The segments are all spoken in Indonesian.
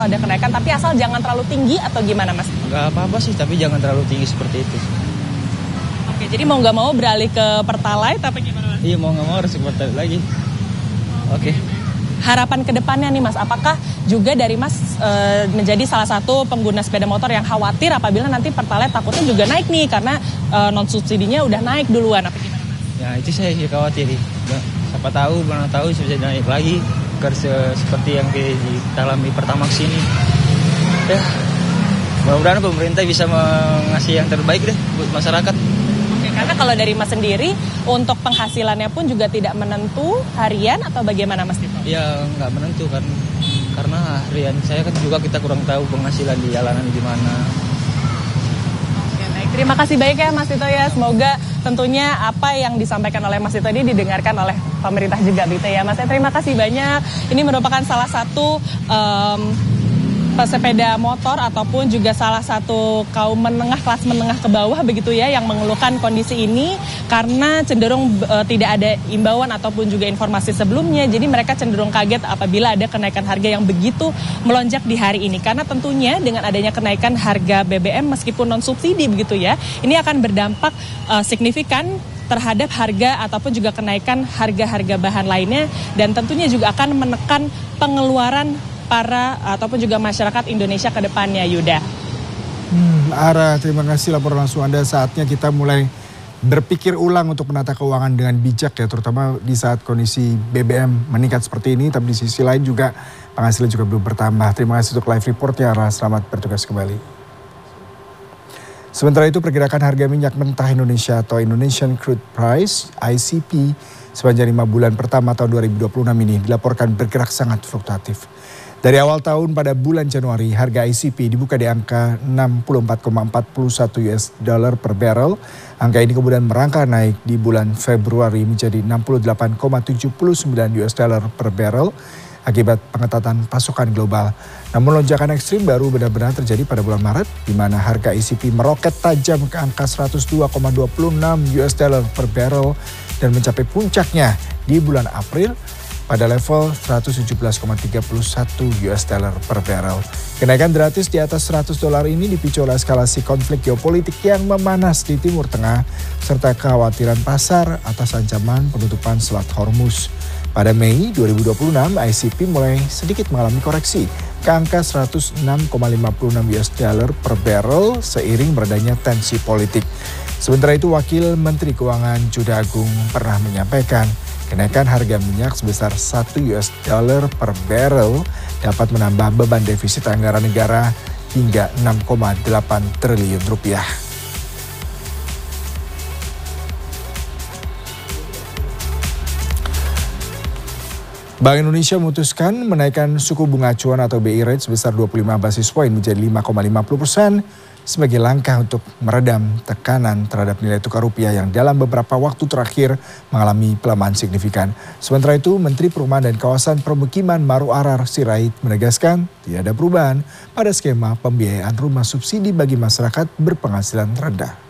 Ada kenaikan, tapi asal jangan terlalu tinggi atau gimana, Mas? Nggak apa-apa sih, tapi jangan terlalu tinggi seperti itu. Oke, jadi mau nggak mau beralih ke Pertalite apa gimana, Mas? Iya, mau nggak mau harus ke Pertalite lagi. Oke. Harapan ke depannya nih, Mas, apakah juga dari Mas menjadi salah satu pengguna sepeda motor yang khawatir apabila nanti Pertalite takutnya juga naik nih karena non-subsidinya udah naik duluan, apa gimana, Mas? Ya, itu saya sih khawatir. Siapa tahu, mana tahu bisa naik lagi. Seperti yang kita alami Pertamax ini. Ya, mudah-mudahan pemerintah bisa mengasih yang terbaik deh buat masyarakat. Oke, karena kalau dari Mas sendiri, untuk penghasilannya pun juga tidak menentu harian atau bagaimana, Mas Tito? Ya, nggak menentu kan. Karena harian saya kan juga kita kurang tahu penghasilan di jalanan gimana. Oke, baik. Terima kasih banyak ya, Mas Tito ya. Semoga tentunya apa yang disampaikan oleh Mas Tito ini didengarkan oleh pemerintah juga gitu ya, Mas. Terima kasih banyak. Ini merupakan salah satu pesepeda motor ataupun juga salah satu kaum menengah, kelas menengah ke bawah begitu ya, yang mengeluhkan kondisi ini karena cenderung tidak ada imbauan ataupun juga informasi sebelumnya. Jadi mereka cenderung kaget apabila ada kenaikan harga yang begitu melonjak di hari ini. Karena tentunya dengan adanya kenaikan harga BBM meskipun non subsidi begitu ya, ini akan berdampak signifikan terhadap harga ataupun juga kenaikan harga-harga bahan lainnya, dan tentunya juga akan menekan pengeluaran para ataupun juga masyarakat Indonesia ke depannya, Yuda. Ara, terima kasih laporan langsung Anda. Saatnya kita mulai berpikir ulang untuk menata keuangan dengan bijak ya, terutama di saat kondisi BBM meningkat seperti ini, tapi di sisi lain juga penghasilan juga belum bertambah. Terima kasih untuk live reportnya, Ara. Selamat bertugas kembali. Sementara itu pergerakan harga minyak mentah Indonesia atau Indonesian Crude Price (ICP) sepanjang 5 bulan pertama tahun 2026 ini dilaporkan bergerak sangat fluktuatif. Dari awal tahun pada bulan Januari, harga ICP dibuka di angka 64,41 US dollar per barrel. Angka ini kemudian merangkak naik di bulan Februari menjadi 68,79 US dollar per barrel akibat pengetatan pasokan global. Namun lonjakan ekstrim baru benar-benar terjadi pada bulan Maret, di mana harga ICP meroket tajam ke angka 102,26 US dollar per barrel dan mencapai puncaknya di bulan April pada level 117,31 US dollar per barrel. Kenaikan drastis di atas 100 dolar ini dipicu oleh eskalasi konflik geopolitik yang memanas di Timur Tengah serta kekhawatiran pasar atas ancaman penutupan Selat Hormuz. Pada Mei 2026, ICP mulai sedikit mengalami koreksi ke angka 106,56 US dollar per barrel seiring meredanya tensi politik. Sementara itu, Wakil Menteri Keuangan Juda Agung pernah menyampaikan kenaikan harga minyak sebesar 1 US dollar per barrel dapat menambah beban defisit anggaran negara hingga 6,8 triliun rupiah. Bank Indonesia memutuskan menaikkan suku bunga acuan atau BI rate sebesar 25 basis poin menjadi 5,50% sebagai langkah untuk meredam tekanan terhadap nilai tukar rupiah yang dalam beberapa waktu terakhir mengalami pelemahan signifikan. Sementara itu, Menteri Perumahan dan Kawasan Permukiman Maru Arar Sirait menegaskan tidak ada perubahan pada skema pembiayaan rumah subsidi bagi masyarakat berpenghasilan rendah.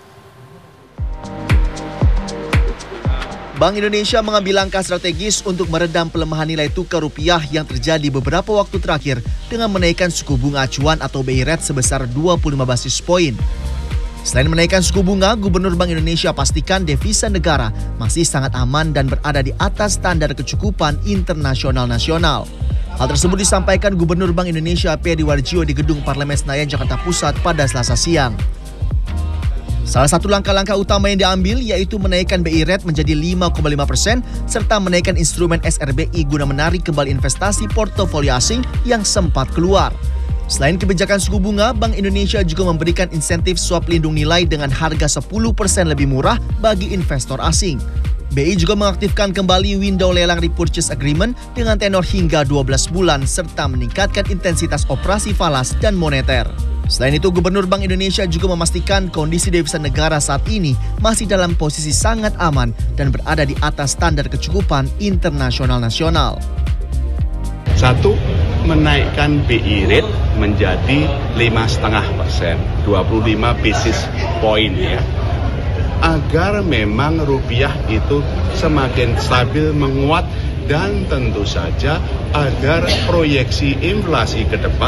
Bank Indonesia mengambil langkah strategis untuk meredam pelemahan nilai tukar rupiah yang terjadi beberapa waktu terakhir dengan menaikkan suku bunga acuan atau BI rate sebesar 25 basis poin. Selain menaikkan suku bunga, Gubernur Bank Indonesia pastikan devisa negara masih sangat aman dan berada di atas standar kecukupan internasional nasional. Hal tersebut disampaikan Gubernur Bank Indonesia Peri Warjio di Gedung Parlemen Senayan, Jakarta Pusat pada Selasa siang. Salah satu langkah-langkah utama yang diambil yaitu menaikkan BI rate menjadi 5,5% serta menaikkan instrumen SRBI guna menarik kembali investasi portofolio asing yang sempat keluar. Selain kebijakan suku bunga, Bank Indonesia juga memberikan insentif swap lindung nilai dengan harga 10% lebih murah bagi investor asing. BI juga mengaktifkan kembali window lelang repurchase agreement dengan tenor hingga 12 bulan serta meningkatkan intensitas operasi falas dan moneter. Selain itu, Gubernur Bank Indonesia juga memastikan kondisi devisa negara saat ini masih dalam posisi sangat aman dan berada di atas standar kecukupan internasional nasional. Satu, menaikkan BI rate menjadi 5,5%, 25 basis point ya. Agar memang rupiah itu semakin stabil menguat dan tentu saja agar proyeksi inflasi ke depan